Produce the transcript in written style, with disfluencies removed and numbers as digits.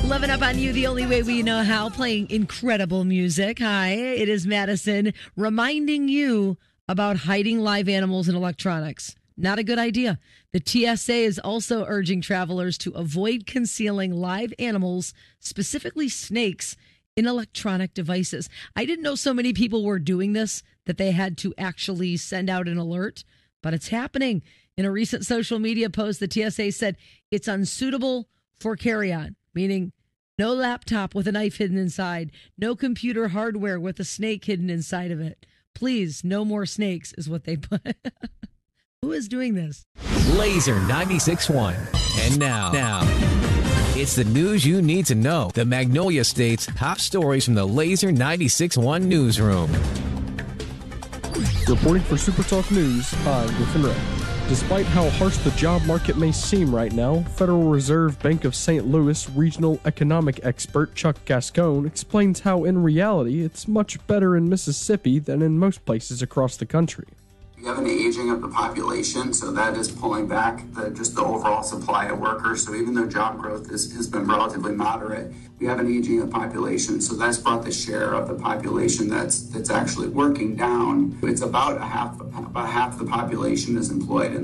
Living Up on You, the only way we know how, playing incredible music. Hi, it is Madison reminding you about hiding live animals in electronics. Not a good idea. The TSA is also urging travelers to avoid concealing live animals, specifically snakes, in electronic devices. I didn't know so many people were doing this that they had to actually send out an alert, but it's happening. In a recent social media post, the TSA said it's unsuitable for carry-on, meaning no laptop with a knife hidden inside, no computer hardware with a snake hidden inside of it. Please, no more snakes is what they put. Who is doing this? Laser 96.1. And now, it's the news you need to know. The Magnolia State's top stories from the Laser 96.1 newsroom. Reporting for SuperTalk News, I'm Griffin Ray. Despite how harsh the job market may seem right now, Federal Reserve Bank of St. Louis regional economic expert Chuck Gascone explains how in reality it's much better in Mississippi than in most places across the country. You have an aging of the population, so that is pulling back the overall supply of workers. So even though job growth has been relatively moderate, we have an aging of the population. So that's brought the share of the population that's actually working down. It's about half the population is employed in